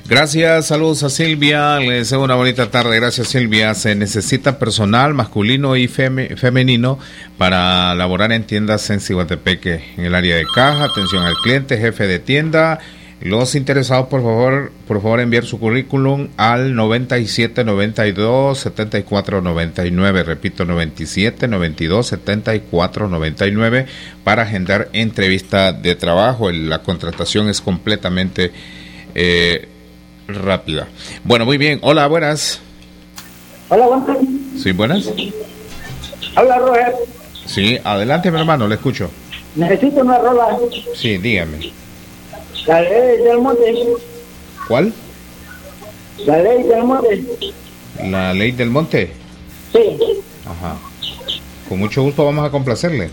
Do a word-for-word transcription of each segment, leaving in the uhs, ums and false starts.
Gracias, saludos a Silvia, le deseo una bonita tarde. Gracias, Silvia. Se necesita personal masculino y feme, femenino para laborar en tiendas en Ciguatepeque, en el área de caja, atención al cliente, jefe de tienda. Los interesados, por favor, por favor enviar su currículum al noventa y siete, noventa y dos, setenta y cuatro, noventa y nueve, repito, noventa y siete, noventa y dos, setenta y cuatro, noventa y nueve, para agendar entrevista de trabajo. La contratación es completamente eh, rápida. Bueno, muy bien. Hola, buenas. Hola, buenas. Sí, buenas. Hola, Roger. Sí, adelante, mi hermano, le escucho. Necesito una rola. Sí, dígame. La ley del monte. ¿Cuál? La ley del monte. La ley del monte. Sí. Ajá. Con mucho gusto vamos a complacerle.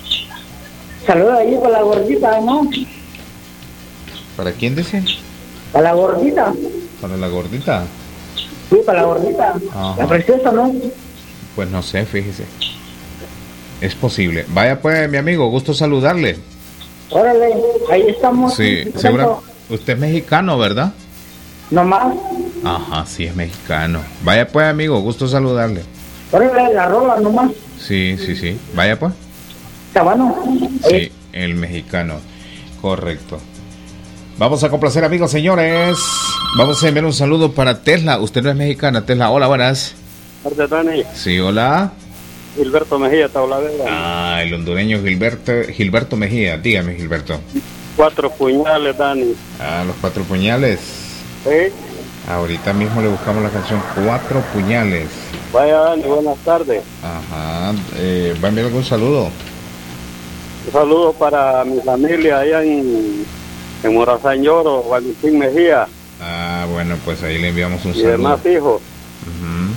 Saludos ahí para la gordita, ¿no? ¿Para quién dice? Para la gordita. ¿Para la gordita? Sí, para la gordita. Ajá. La preciosa, ¿no? Pues no sé, fíjese. Es posible. Vaya pues, mi amigo, gusto saludarle. Órale, ahí estamos. Sí, seguro. Usted es mexicano, ¿verdad? Nomás. Ajá, sí es mexicano. Vaya pues, amigo, gusto saludarle. Órale, la rola nomás. Sí, sí, sí. Vaya pues. Cabano. Sí, el mexicano. Correcto. Vamos a complacer, amigos, señores. Vamos a enviar un saludo para Tesla. Usted no es mexicana, Tesla. Hola, buenas. Hola, Dani. Sí, hola. Gilberto Mejía, Tablavera. Ah, el hondureño Gilberto, Gilberto Mejía. Dígame, Gilberto. Cuatro puñales, Dani. Ah, los cuatro puñales. Sí. Ahorita mismo le buscamos la canción Cuatro Puñales. Vaya, Dani, buenas tardes. Ajá. Eh, ¿Va a enviar algún saludo? Un saludo para mi familia allá en, en Morazán Lloro, Valentín Mejía. Ah, bueno, pues ahí le enviamos un y saludo. Y demás hijos. Uh-huh.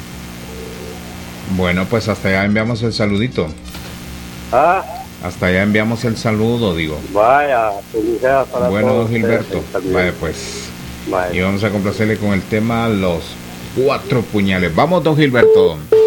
Bueno, pues hasta allá enviamos el saludito. Ah. Hasta allá enviamos el saludo, digo. Vaya, felicidades para bueno, todos. Bueno, Gilberto, vaya pues. Vaya. Y vamos a complacerle con el tema Los Cuatro Puñales. Vamos, don Gilberto.